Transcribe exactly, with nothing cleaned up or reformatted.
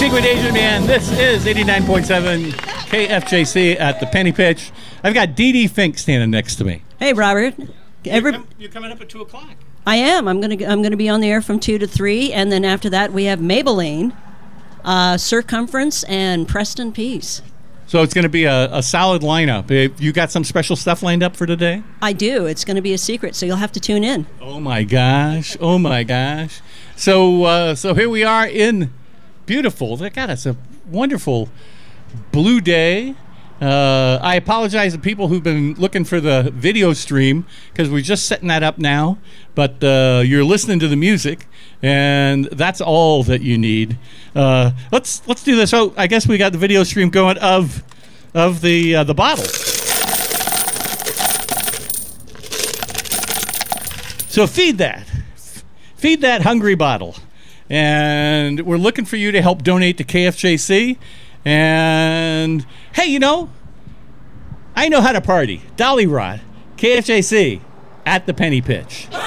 Secret Agent Man. This is eighty-nine point seven K F J C at the Penny Pitch. I've got Dee Dee Fink standing next to me. Hey, Robert. Every- you're, com- you're coming up at two o'clock. I am. I'm gonna. I'm gonna be on the air from two to three, and then after that we have Maybelline, uh, Circumference, and Preston Peace. So it's going to be a, a solid lineup. You got some special stuff lined up for today? I do. It's going to be a secret, so you'll have to tune in. Oh my gosh! Oh my gosh! So uh, so here we are in beautiful. God, it's a wonderful blue day. Uh, I apologize to people who've been looking for the video stream because we're just setting that up now. But uh, you're listening to the music, and that's all that you need. Uh, let's let's do this. So I guess we got the video stream going of of the uh, the bottle. So feed that, feed that hungry bottle, and we're looking for you to help donate to K F J C. And hey, you know, I know how to party. Dolly Rod, K F J C, at the Penny Pitch.